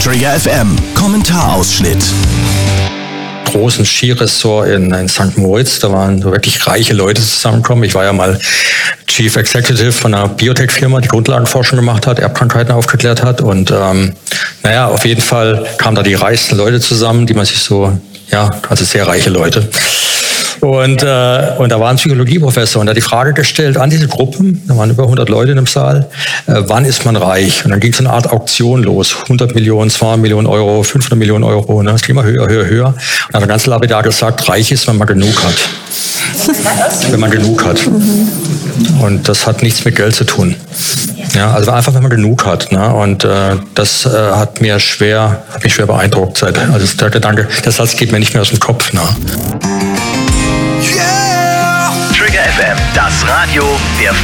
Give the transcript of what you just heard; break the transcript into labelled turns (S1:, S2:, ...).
S1: Trigger FM Kommentarausschnitt.
S2: Großen Skiresort in St. Moritz. Da waren so wirklich reiche Leute zusammengekommen. Ich war ja mal Chief Executive von einer Biotech-Firma, die Grundlagenforschung gemacht hat, Erbkrankheiten aufgeklärt hat. Und auf jeden Fall kamen da die reichsten Leute zusammen, die man sich also sehr reiche Leute. Und da war ein Psychologieprofessor und der hat die Frage gestellt an diese Gruppen, da waren über 100 Leute in dem Saal, wann ist man reich? Und dann ging so eine Art Auktion los, 100 Millionen, 200 Millionen Euro, 500 Millionen Euro, ne? Es ging immer höher, höher, höher. Und dann hat er ganz lapidar gesagt, reich ist, wenn man genug hat. Wenn man genug hat. Und das hat nichts mit Geld zu tun. Ja, also einfach, wenn man genug hat. Ne? Und das hat mich schwer beeindruckt. Also der Gedanke, der Satz geht mir nicht mehr aus dem Kopf. Ne?
S1: Trigger FM, das Radio der